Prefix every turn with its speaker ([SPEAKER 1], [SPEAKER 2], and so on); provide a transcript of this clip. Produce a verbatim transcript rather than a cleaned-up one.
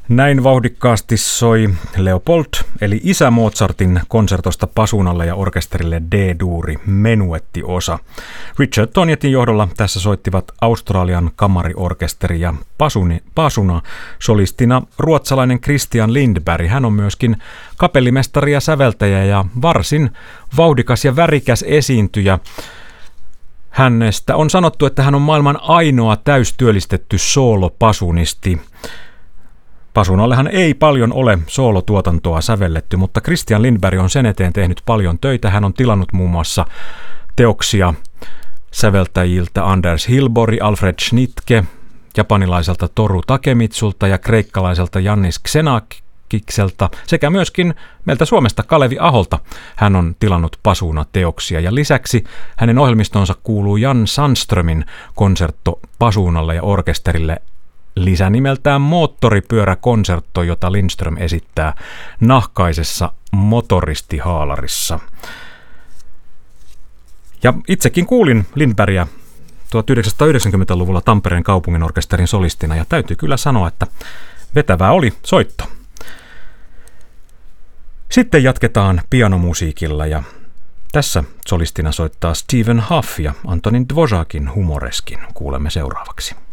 [SPEAKER 1] Näin vauhdikkaasti soi Leopold, eli isä Mozartin konsertosta pasuunalle ja orkesterille D-duuri menuettiosa. Richard Tonyetin johdolla tässä soittivat Australian kamariorkesteri ja pasuni, pasuna solistina ruotsalainen Christian Lindberg. Hän on myöskin kapellimestari ja säveltäjä ja varsin vauhdikas ja värikäs esiintyjä. Hänestä on sanottu, että hän on maailman ainoa täystyöllistetty soolopasunisti. Pasunallehan ei paljon ole soolotuotantoa sävelletty, mutta Christian Lindberg on sen eteen tehnyt paljon töitä. Hän on tilannut muun muassa teoksia säveltäjiltä Anders Hilborg, Alfred Schnittke, japanilaiselta Toru Takemitsulta ja kreikkalaiselta Yannis Xenakikselta sekä myöskin meiltä Suomesta Kalevi Aholta. Hän on tilannut pasuunateoksia ja lisäksi hänen ohjelmistonsa kuuluu Jan Sandströmin konsertto pasuunalle ja orkesterille lisänimeltään Moottoripyöräkonsertto, jota Lindström esittää nahkaisessa motoristihaalarissa. Ja itsekin kuulin Lindbergia tuhatyhdeksänsataayhdeksänkymmentäluvulla Tampereen kaupunginorkesterin solistina ja täytyy kyllä sanoa, että vetävää oli soitto. Sitten jatketaan pianomusiikilla ja tässä solistina soittaa Stephen Huff ja Antonin Dvořákin Humoreskin. Kuulemme seuraavaksi.